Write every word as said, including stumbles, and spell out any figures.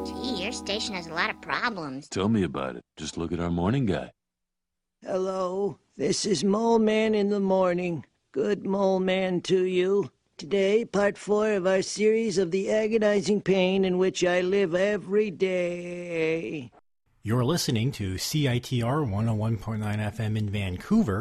Gee, your station has a lot of problems. Tell me about it. Just look at our morning guy. Hello, this is Mole Man in the morning. Good Mole Man to you. Today, part four of our series of the agonizing pain in which I live every day. You're listening to C I T R one oh one point nine F M in Vancouver